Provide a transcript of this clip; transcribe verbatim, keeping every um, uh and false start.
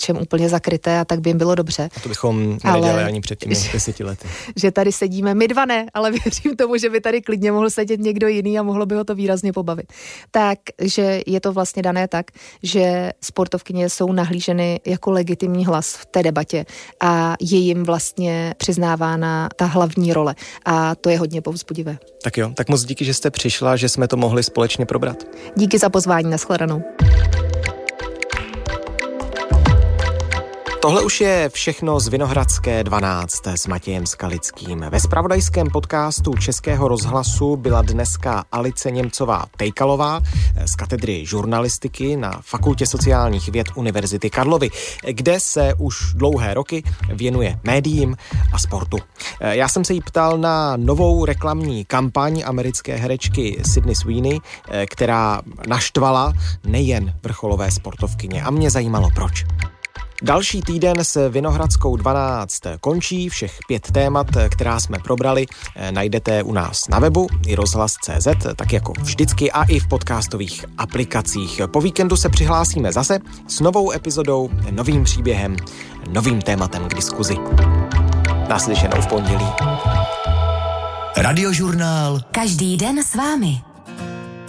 něčem úplně zakryté a tak by jim bylo dobře. A to bychom nedělali ani před těmi deseti lety. Že tady sedíme, my dva ne, ale věřím tomu, že by tady klidně mohl sedět někdo jiný a mohlo by ho to výrazně pobavit. Takže je to vlastně dané tak, že sportovkyně jsou nahlíženy jako legitimní hlas v té debatě a je jim vlastně přiznávána ta hlavní role a to je hodně povzbudivé. Tak jo, tak moc díky, že jste přišla, že jsme to mohli společně probrat. Díky za pozvání, nashledanou. Tohle už je všechno z Vinohradské dvanáct s Matějem Skalickým. Ve zpravodajském podcastu Českého rozhlasu byla dneska Alice Němcová-Tejkalová z katedry žurnalistiky na Fakultě sociálních věd Univerzity Karlovy, kde se už dlouhé roky věnuje médiím a sportu. Já jsem se jí ptal na novou reklamní kampaň americké herečky Sydney Sweeney, která naštvala nejen vrcholové sportovkyně a mě zajímalo proč. Další týden s Vinohradskou dvanáct končí. Všech pět témat, která jsme probrali, najdete u nás na webu i rozhlas tečka cé zet, tak jako vždycky a i v podcastových aplikacích. Po víkendu se přihlásíme zase s novou epizodou, novým příběhem, novým tématem k diskuzi. Naslyšenou v pondělí. Radiožurnál. Každý den s vámi.